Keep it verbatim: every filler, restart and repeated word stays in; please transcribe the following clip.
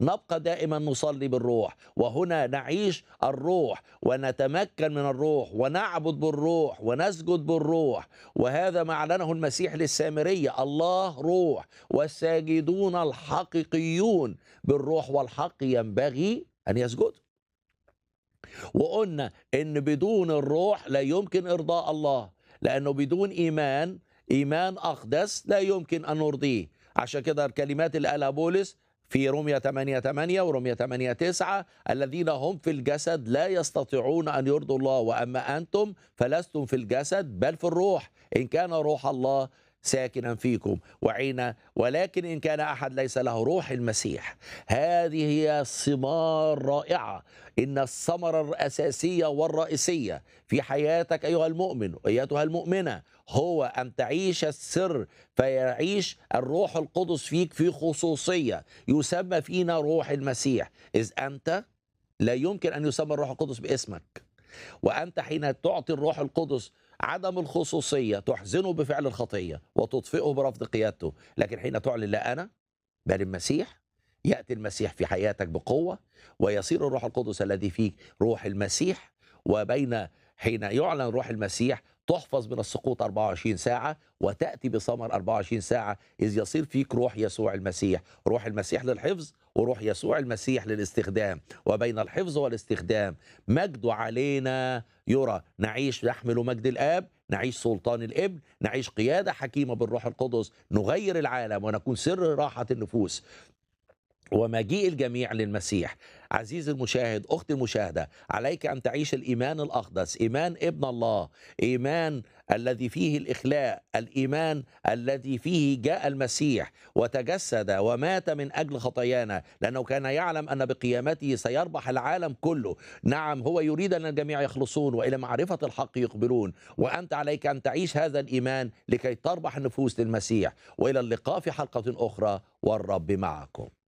نبقى دائما نصلي بالروح، وهنا نعيش الروح ونتمكن من الروح ونعبد بالروح ونسجد بالروح. وهذا ما أعلنه المسيح للسامرية: الله روح والساجدون الحقيقيون بالروح والحق ينبغي أن يسجدوا. وقلنا إن بدون الروح لا يمكن إرضاء الله، لأنه بدون إيمان، إيمان أقدس، لا يمكن أن نرضيه. عشان كده الكلمات اللي قالها بولس في رومية ثمانية ثمانية ورومية ثمانية تسعة: الذين هم في الجسد لا يستطيعون أن يرضوا الله، وأما أنتم فلستم في الجسد بل في الروح، إن كان روح الله ساكنا فيكم. وعين ولكن إن كان أحد ليس له روح المسيح. هذه هي ثمار رائعة. إن الثمرة الأساسية والرئيسية في حياتك أيها المؤمن وأيتها المؤمنة هو أن تعيش السر، فيعيش الروح القدس فيك في خصوصية، يسمى فينا روح المسيح، إذ أنت لا يمكن أن يسمى الروح القدس باسمك. وأنت حين تعطي الروح القدس عدم الخصوصية تحزنه بفعل الخطية وتطفئه برفض قيادته، لكن حين تعلن لا أنا بل المسيح، يأتي المسيح في حياتك بقوة، ويصير الروح القدس الذي فيك روح المسيح. وبين حين يعلن روح المسيح تحفظ من السقوط أربعة وعشرين ساعة وتأتي بثمر أربعة وعشرين ساعة، إذ يصير فيك روح يسوع المسيح، روح المسيح للحفظ وروح يسوع المسيح للاستخدام. وبين الحفظ والاستخدام مجد علينا يرى، نعيش نحمل مجد الآب، نعيش سلطان الابن، نعيش قيادة حكيمة بالروح القدس، نغير العالم ونكون سر راحة النفوس ومجيء الجميع للمسيح. عزيزي المشاهد، أختي المشاهدة، عليك أن تعيش الإيمان الأقدس، إيمان ابن الله، إيمان الذي فيه الإخلاء، الإيمان الذي فيه جاء المسيح وتجسد ومات من أجل خطايانا، لأنه كان يعلم أن بقيامته سيربح العالم كله. نعم، هو يريد أن الجميع يخلصون وإلى معرفة الحق يقبلون. وأنت عليك أن تعيش هذا الإيمان لكي تربح النفوس للمسيح. وإلى اللقاء في حلقة أخرى، والرب معكم.